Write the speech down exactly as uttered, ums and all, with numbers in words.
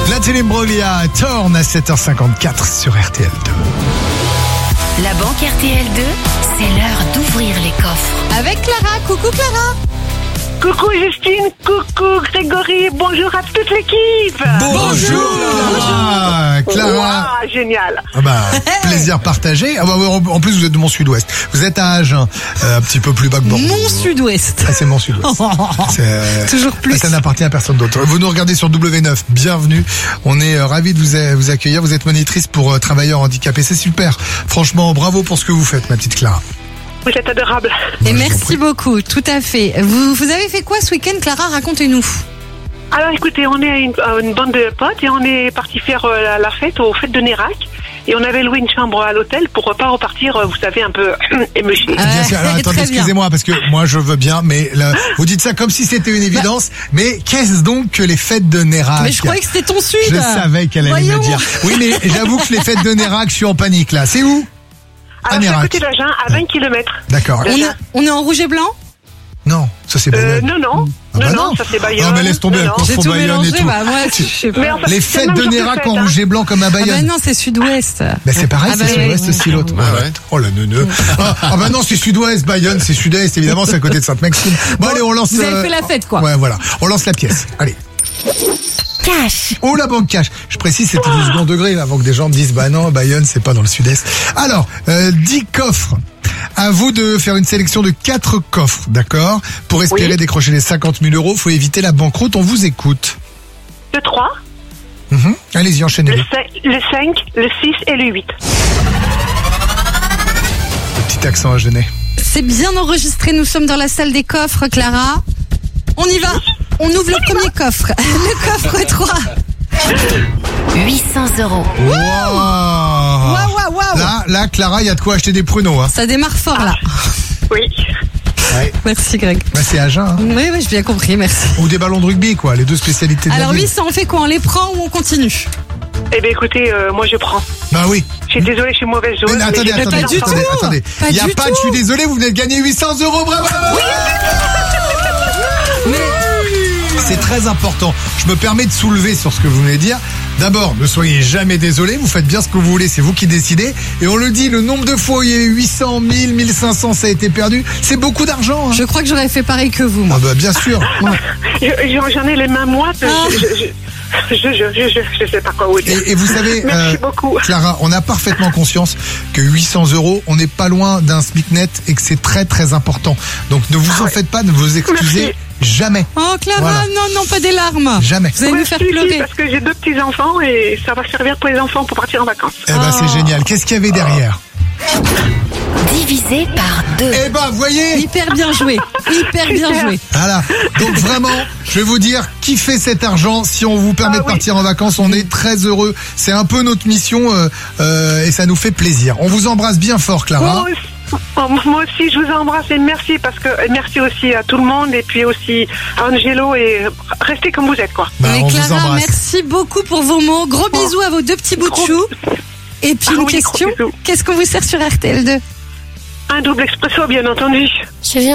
Nathalie Imbroglia, Torn à sept heures cinquante-quatre sur R T L deux. La banque R T L deux, c'est l'heure d'ouvrir les coffres. Avec Clara. Coucou Clara. Coucou Justine, coucou Grégory, bonjour à toute l'équipe. Bonjour Clara. Clara. Wow, génial. Ah bah, plaisir partagé. Ah bah, en plus, vous êtes de mon sud-ouest. Vous êtes à Agen, euh, un petit peu plus bas que Bordeaux. Mon sud-ouest. Ah, c'est mon sud-ouest. C'est, euh, Toujours plus. Ça n'appartient à personne d'autre. Vous nous regardez sur W neuf. Bienvenue. On est euh, ravis de vous, a- vous accueillir. Vous êtes monitrice pour euh, travailleurs handicapés. C'est super. Franchement, bravo pour ce que vous faites, ma petite Clara. Vous êtes adorable. Et je vous en merci prie. beaucoup, tout à fait. Vous, vous avez fait quoi ce week-end, Clara? Racontez-nous. Alors écoutez, on est une, euh, une bande de potes et on est parti faire euh, la, la fête aux fêtes de Nérac. Et on avait loué une chambre à l'hôtel pour pas repartir, euh, vous savez, un peu émeuché. Ah. Bien sûr. Alors Très attendez, bien. excusez-moi parce que moi je veux bien, mais là, vous dites ça comme si c'était une évidence. Mais qu'est-ce donc que les fêtes de Nérac? Mais je croyais que c'était ton sud. Je savais qu'elle allait Voyons. me dire. Oui, mais j'avoue que les fêtes de Nérac, je suis en panique là. C'est où? Alors c'est à Nérac. côté d'Agen, à vingt kilomètres. D'accord. On est, on est en rouge et blanc? Non, ça c'est Euh, Bayonne. non, non. Ah bah non, non. non, ça c'est Bayonne. Ah mais laisse tomber, Non, elle non. J'ai confond tout Bayonne et mélangé, tout. bah moi, je sais pas. Mais en fait, Les c'est fêtes le même de jour que Nérac fête, en hein. rouge et blanc comme à Ah bah Bayonne. non, c'est sud-ouest. Mais c'est pareil, Ah c'est bah sud-ouest oui, aussi oui. l'autre. Ouais. Oh la neuneu. Ah, ah bah non, c'est sud-ouest, Bayonne, c'est sud-est, évidemment, c'est à côté de Sainte-Maxime. Bon, allez, on lance. Vous avez euh, fait la fête, quoi. Ouais, voilà. On lance la pièce. Allez. Cash. Oh, la banque cash. Je précise, c'était du second degré, là, avant que des gens me disent, bah non, Bayonne, c'est pas dans le sud-est. Alors, euh, dix coffres. À vous de faire une sélection de quatre coffres, d'accord? Pour espérer Oui. décrocher les cinquante mille euros, faut éviter la banqueroute. On vous écoute. Le trois, Mhm. Allez-y, le enchaînez-le. cinq, le cinq, le six et le huit. Petit accent à Genève. C'est bien enregistré, nous sommes dans la salle des coffres, Clara. On y va. On ouvre le premier coffre. Le coffre trois. huit cents euros. Wow. Waouh, waouh, waouh. Là, là, Clara, il y a de quoi acheter des pruneaux, hein. Ça démarre fort, là. Oui. Ouais. Merci, Greg. Bah, c'est Agen, hein. Oui, oui, j'ai bien compris, merci. Ou des ballons de rugby, quoi. Les deux spécialités de la Alors, ville. huit cents, on fait quoi? On les prend ou on continue? Eh bien écoutez, euh, moi je prends. Bah oui. Je suis désolée, je suis mauvaise joueuse. Mais attendez, j'ai attendez, pas du attendez, tout. attendez. Pas Il y a du pas, tout. je suis désolé, vous venez de gagner huit cents euros, bravo! C'est très important. Je me permets de soulever sur ce que vous venez de dire. D'abord, ne soyez jamais désolé, vous faites bien ce que vous voulez, c'est vous qui décidez. Et on le dit, le nombre de fois où il y a eu huit cents, mille, mille cinq cents, ça a été perdu, c'est beaucoup d'argent. Hein. Je crois que j'aurais fait pareil que vous, moi. Ah bah bien sûr. Je- J'en j'en ai les mains moites. Ah. Je, je, je, je, je, je, je sais pas quoi vous dire. Et, et vous savez, Merci beaucoup. Clara, on a parfaitement conscience que huit cents euros, on n'est pas loin d'un SMIC net et que c'est très très important. Donc ne vous en faites pas, ne vous excusez Merci. jamais. Oh, Clara, Voilà. non, non, pas des larmes. Jamais. Vous allez nous faire Si, si, pleurer. parce que j'ai deux petits enfants et ça va servir pour les enfants pour partir en vacances. Eh ben c'est Oh. génial. Qu'est-ce qu'il y avait derrière? Divisé par deux. Eh ben vous voyez. Hyper bien joué. Hyper bien Super. joué. Voilà. Donc vraiment, je vais vous dire, kiffez cet argent. Si on vous permet Ah de oui. partir en vacances, on est très heureux. C'est un peu notre mission euh, euh, et ça nous fait plaisir. On vous embrasse bien fort, Clara. Moi aussi, oh, moi aussi, je vous embrasse et merci parce que merci aussi à tout le monde et puis aussi à Angelo et restez comme vous êtes quoi. Bah, Mais on vous Clara, embrasse. merci beaucoup pour vos mots. Gros bisous à vos deux petits bouts de Gros- chou. Et puis Ah une oui, gros question, bisous. qu'est-ce qu'on vous sert sur R T L deux? Un double expresso bien entendu. Je viens